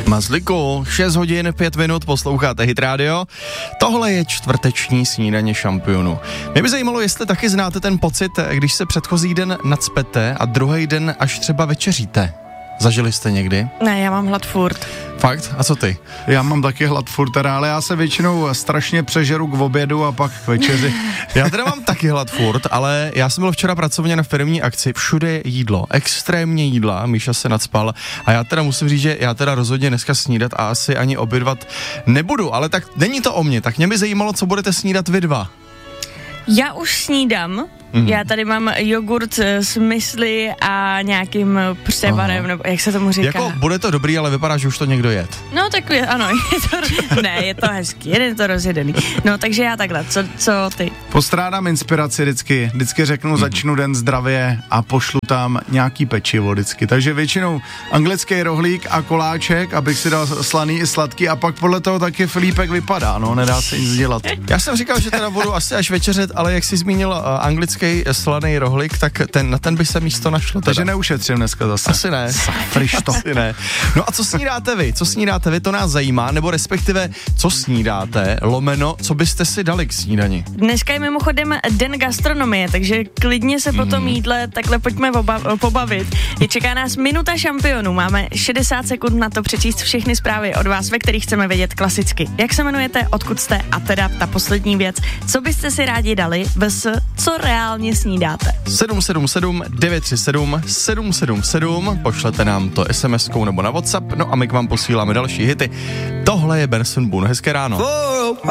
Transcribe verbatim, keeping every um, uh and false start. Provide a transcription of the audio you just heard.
Mazliku, šest hodin, pět minut, posloucháte Hit Radio. Tohle je čtvrteční snídaně šampionů. Mě by zajímalo, jestli taky znáte ten pocit, když se předchozí den nacpete a druhý den až třeba večeříte. Zažili jste někdy? Ne, já mám hlad furt. Fakt? A co ty? Já mám taky hlad furt, teda, ale já se většinou strašně přežeru k obědu a pak k večeři. Já teda mám taky hlad furt, ale já jsem byl včera pracovně na firmní akci, všude je jídlo, extrémně jídla, Míša se nacpal a já teda musím říct, že já teda rozhodně dneska snídat a asi ani obědvat nebudu, ale tak není to o mě, tak mě by zajímalo, co budete snídat vy dva. Já už snídám. Mm. Já tady mám jogurt s mysli a nějakým převarem, Aha. nebo jak se tomu říká. Jako bude to dobrý, ale vypadá, že už to někdo jet. No tak je, ano, je to, ne, je to hezký, jeden to rozjedený. No takže já takhle, co, co ty? Postrádám inspiraci vždycky, vždycky řeknu, mm. začnu den zdravě a pošlu tam nějaký pečivo vždycky. Takže většinou anglický rohlík a koláček, abych si dal slaný i sladký a pak podle toho taky Filipek vypadá, no, nedá se nic dělat. Já jsem říkal, že teda budu asi až večeřet, ale jak jsi zmínil uh, anglický slaný rohlík, tak ten, na ten by se místo našlo. Teda. Takže neušetřím dneska zase. Asi ne. Safriš to. Asi ne. No a co snídáte vy? Co snídáte vy? To nás zajímá, nebo respektive, co snídáte, lomeno, co byste si dali k snídani? Dneska je mimochodem den gastronomie, takže klidně se mm. po tom jídle takhle pojďme oba- pobavit. Je čeká nás minuta šampionů. Máme šedesát sekund na to přečíst všechny zprávy od vás, ve kterých chceme vědět klasicky. Jak se jmenujete, odkud jste a teda ta poslední věc, co byste si rádi dali, vs. co reálně snídáte. sedm sedm sedm devět tři sedm sedm sedm sedm, pošlete nám to es em eskou nebo na WhatsApp, no a my k vám posíláme další hity. Tohle je Benson Boone, hezké ráno.